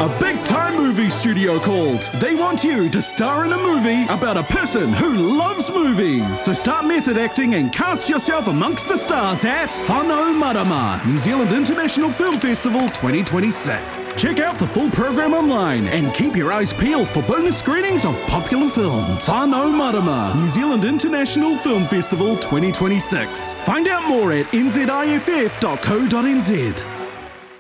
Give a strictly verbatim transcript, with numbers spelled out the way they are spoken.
A big-time movie studio called. They want you to star in a movie about a person who loves movies. So start method acting and cast yourself amongst the stars at Whānau Marama, New Zealand International Film Festival twenty twenty-six. Check out the full program online and keep your eyes peeled for bonus screenings of popular films. Whānau Marama, New Zealand International Film Festival twenty twenty-six. Find out more at n z i f f dot co dot n z.